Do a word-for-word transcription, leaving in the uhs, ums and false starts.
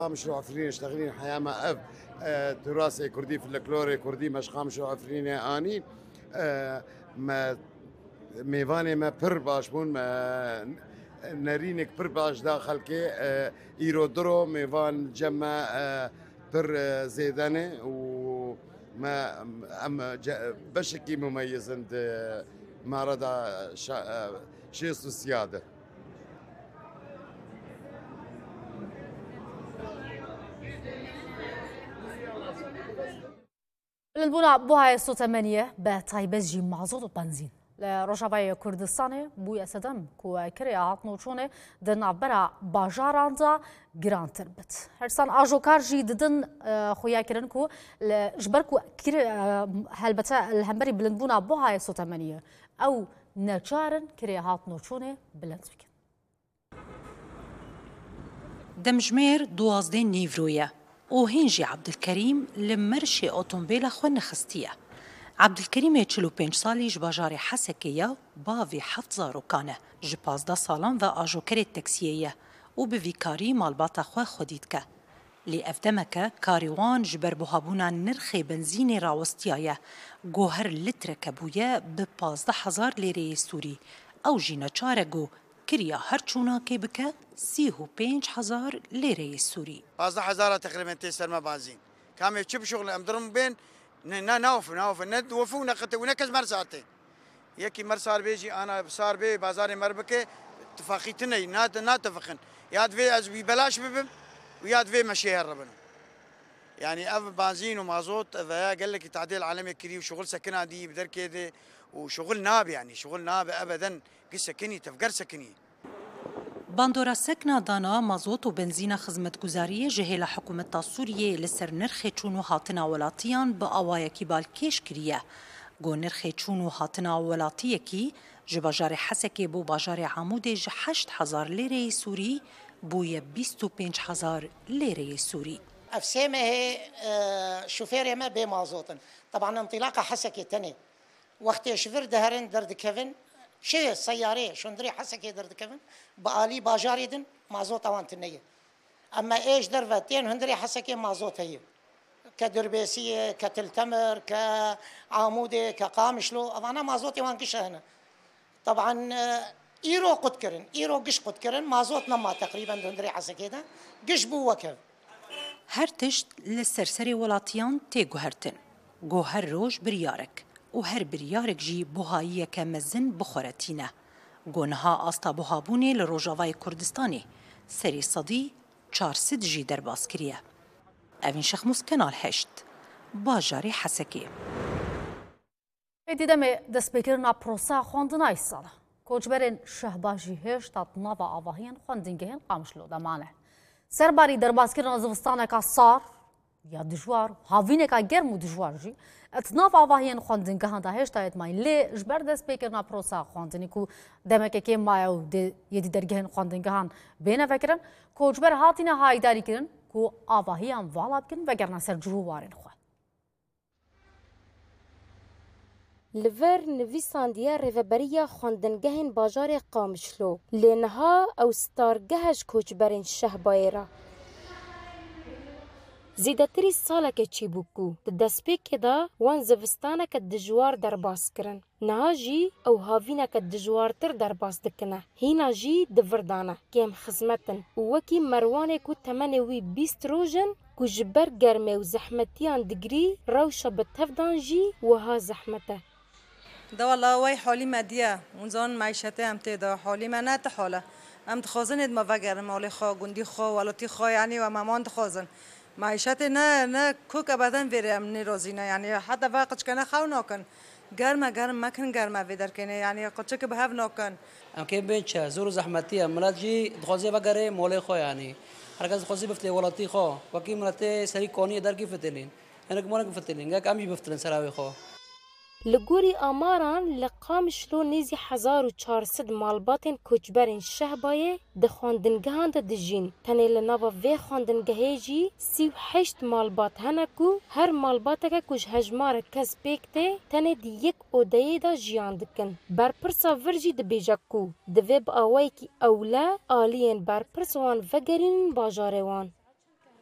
مشروع عفريني اشتغلين حياة ما أف آه تراثي كردي فلكلوري كردي مشقا مشروع عفريني آني آه ما میوانی ما پر باش بون ما نرینک پر باش داخل که ایرو درو میوان جمع پر زیدانه و ما ام بشكي مميز عند معرض شيص السيادة. البنا بوهای سوتمانیه به تایبز جی مازوت و بنزین. لروجاوای کردستان بوی سدم کو کری عطنوچونه دن برا باجاراندا گرانتر بت. هرسان آجوکار جی ددن خویا کرن کو لجبر کو کر هلبته الهمبری بلندبونا بوهای سوتمانیه او نجارن کری عطنوچونه بلند بکن. دمجمير دوازدين نيفرويا وهنجي عبد الكريم لمرشي اوتومبيلا خوان خستيه. عبد الكريم چلو پنج سالی جباجار حسکیه باوی حفت زارو کانه جپازده سالان و آجوکر تکسیه و به ویکاری مالباتا خواه خودید که. لی افدمکه کاریوان جبر بوهابونا نرخ بنزین راوستیایه گوهر لتر کبویه به پازده هزار لیره سوری او جینا چارگو کریا هر چونا که بکه سی و پنج هزار لیره سوری. پازده هزار تقریبا تیسر ما بنزین. کامی چه بشغل امدرم بین نا ناوف ناوف ند وفونا قت ونكز مرساتي يكي مرسار بيجي انا صار بي بازار مربكه اتفاقيتنا نات ناتفقن ياد في از ببلاش ببم وياد في مشي ربنا يعني اف بنزين ومازوت قال لك تعديل عالمي كري وشغل سكنه دي بدر كده وشغل ناب يعني شغل ناب ابدا قصه سكني تفكر سكني باندورا سكنا دانا مازوت و بنزين خدمت گزاريه جهيل حكومه سوريه لسر نرخ چونو هاتنا ولاتيان با اوايا كيبال كيش كريه گو نرخ چونو هاتنا ولاتيه كي جباجار حسكي بو باجار عمود ج هشت هزار ليره سوري بو بیست و پنج هزار ليره سوري. افسيمه هي شوفير ما بمازوتن طبعا انطلاقه حسكي تاني وقت شفر دهرن درد كيفن شيء سيارة شندري حسكي درد كمان بقالي باجاردن مازوت اوان تنيه اما ايش درفتين هندري حسكي مازوت هي كدربيسيه كتلتمر كعاموده كقامشلو انا مازوت اوان قش هنا طبعا ايرو قد كرن ايرو قش قد كرن مازوت نما تقريبا هندري حسكي ده قش بو وكف هرتشت للسرسري ولاتيان تيجو هرتن جو هر روج بريارك و هر بریارک جی بوهایی که مزن بخورتینه. گونها آستا بوهابونی لروجاوای کردستانی. سری صدی چهارصد جی در باز کریه. اوین شخموس کنال هشت. باجاری حسکی. دیدم دست بکرنا پروسا خواندنای ساله. کوچبرین شهباجی هشت تا نوا آواهین خواندنگهن قامشلو دمانه. سرباری در باز کردن زوستانه که سار یا دجوار هاوینه که گرم و دجوار جی اتناف آواهین خواندن که هنده هشتا اتماین لی جبر دست بکرنا پروسا خواندنی که دمکه که مایو یدی درگهن خواندن که هن بینه فکرن که جبر هاتینه های داری کرن که آواهی هم والا بکن وگرنه سر جووارن خواه. لور نویساندیه ریوبریا خواندنگهن باجار قامشلو لینها او ستارگهش کوچبرین شهبایرا زیدتری ساله که چی بکو دست که دا وان زوستانه که دجوار در باز کرن نه جی او هاوینه که دجوار تر در باز دکنه هینا جی دوردانه کم خزمتن و وکی مروانه که تمنه وی بیست روژن که جبر گرمه و زحمتیان دگری روشا بتفدان جی و ها زحمته ده والله وای حالی مدیه اونزان معیشته هم تیده حالی من نه تحاله هم تخوازنید ما وگرم مالی خواه گندی خواه ولاتی خواه یعنی و مامان تخوازن معیشت نه نه کوک ابدا ویرم نیروزینه یعنی حتی وقتش کنه خو نکن گرمه گرم مکن گرمه ویدر کنه یعنی قدش که به هف نکن ام که بچه زور زحمتیه ملت جی دخوازی وگره مولی خو یعنی هر کس دخوازی بفته ولاتی خو وکی ملت سری کونی در کی فتلین یعنی کمونه کی فتلین گک امی بفتلن سراوی خو لگوری آماران لقامشلو نیزی هزار و چهارصد مالباتن کوچبرین شهبایه ده خواندنگهان ده دجین تنه لناوا وی خواندنگهی جی سی و هشت مالبات هنکو هر مالباته کج هجمار کس بیکته تنه دی یک اودهی دا جیان دکن برپرسا ورجی ده بیجاکو ده وی با آوائی کی اولا آلین برپرس وان وگرین باجاره وان